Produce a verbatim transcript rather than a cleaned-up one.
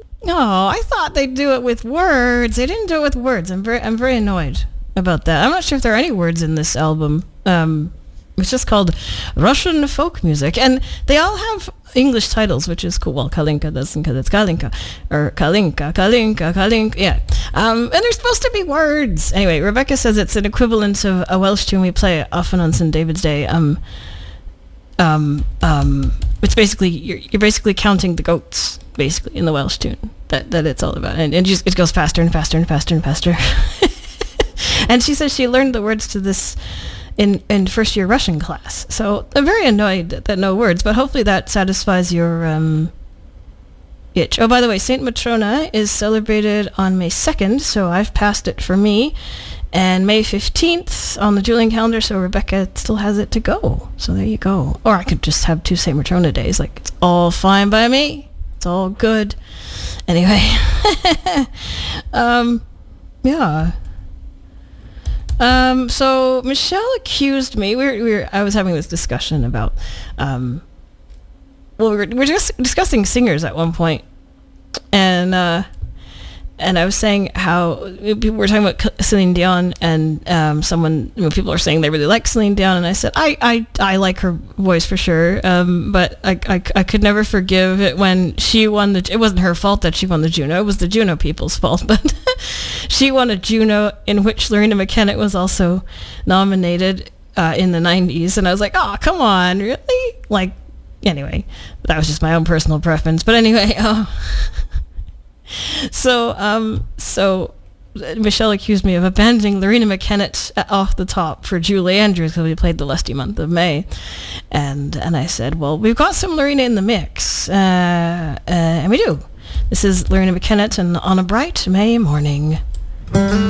Oh, I thought they'd do it with words. They didn't do it with words. I'm very, I'm very annoyed about that. I'm not sure if there are any words in this album. Um, it's just called Russian folk music, and they all have English titles, which is cool. Well, Kalinka doesn't, because it's Kalinka, or Kalinka, Kalinka, Kalinka. Yeah, um, and they're supposed to be words. Anyway, Rebecca says it's an equivalent of a Welsh tune we play often on Saint David's Day. Um, um, um, it's basically you're, you're basically counting the goats. Basically, in the Welsh tune, that that it's all about, and it just it goes faster and faster and faster and faster. And she says she learned the words to this in in first year Russian class. So I'm very annoyed that, that no words, but hopefully that satisfies your um, itch. Oh, by the way, Saint Matrona is celebrated on May second, so I've passed it for me, and May fifteenth on the Julian calendar. So Rebecca still has it to go. So there you go. Or I could just have two Saint Matrona days. Like, it's all fine by me. It's all good. Anyway, um, yeah. Um, so Michelle accused me. We were, we were, I was having this discussion about, um, well, we were, we were just discussing singers at one point, and uh, and I was saying how people were talking about Celine Dion, and um, someone, you know, people are saying they really like Celine Dion, and I said I, I, I like her voice for sure, um, but I, I, I could never forgive it when she won the. It wasn't her fault that she won the Juno; it was the Juno people's fault. But she won a Juno in which Lorena McKennitt was also nominated uh, in the nineties, and I was like, oh, come on, really? Like, anyway, that was just my own personal preference. But anyway. Uh, So, um, so Michelle accused me of abandoning Lorena McKennitt off the top for Julie Andrews because we played the lusty month of May, and and I said, well, we've got some Lorena in the mix, uh, uh, and we do. This is Lorena McKennitt and On a Bright May Morning.